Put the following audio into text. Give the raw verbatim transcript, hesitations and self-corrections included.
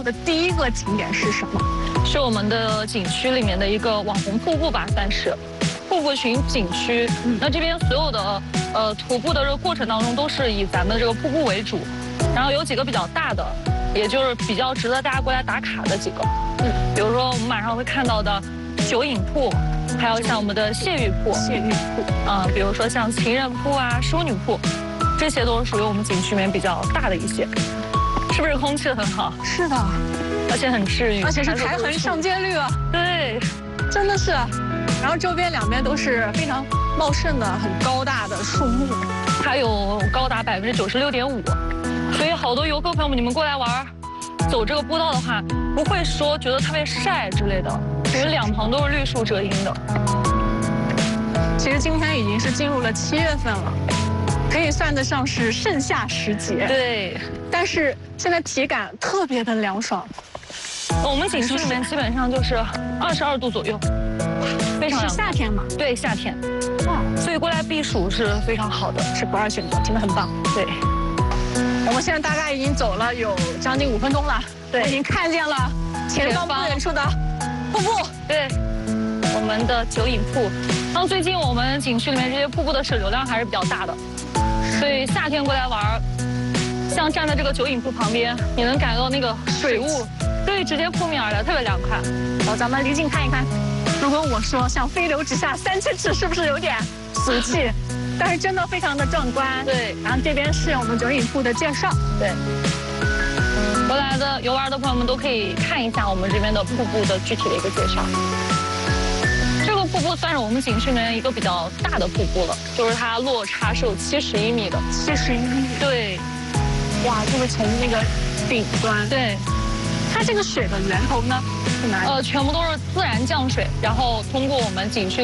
的第一个景点是什么？ 是我们的景区里面的一个网红瀑布吧，算是瀑布群景区。嗯、那这边所有的呃徒步的这个过程当中，都是以咱们的这个瀑布为主，然后有几个比较大的，也就是比较值得大家过来打卡的几个。嗯，比如说我们马上会看到的九影瀑，还有像我们的谢玉瀑、 谢玉瀑， 啊、呃，比如说像情人瀑啊、淑女瀑，这些都是属于我们景区里面比较大的一些。是不是空气很好？ 是的， 而且很治愈， 而且是台横上街绿啊。 对， 真的是。然后周边两边都是非常茂盛的、很高大的树木， 它有高达百分之九十六点五，所以好多游客朋友们，你们过来玩，走这个步道的话，不会说觉得特别晒之类的，因为两旁都是绿树遮阴的。 其实今天已经是进入了七月份了，可以算得上是盛夏时节。 对， 但是现在体感特别的凉爽。 我们景区里面基本上就是二十二度左右，非常凉。 是夏天嘛？ 对，夏天。哇，所以过来避暑是非常好的， 是不二选择，真的很棒。 对， 我们现在大概已经走了有将近五分钟了， 对， 我已经看见了前方不远处的瀑布。 对，我们的九影瀑。然后最近我们景区里面这些瀑布的水流量还是比较大的，所以夏天过来玩，像站在这个九影瀑旁边，你能感觉到那个水雾，对，直接扑面而来，特别凉快。 好，咱们离近看一看。如果我说像飞流直下三千尺，是不是有点俗气？但是真的非常的壮观。 对， 然后这边是我们九影瀑的介绍。 对，过来的游玩的朋友们都可以看一下我们这边的瀑布的具体的一个介绍。这个瀑布算是我们景区里面一个比较大的瀑布了，就是它落差是有七十一米的。 七十一米。 对， 哇，就是从那个顶端。 对， 它这个水的源头呢是哪里？ 呃，全部都是自然降水，然后通过我们景区。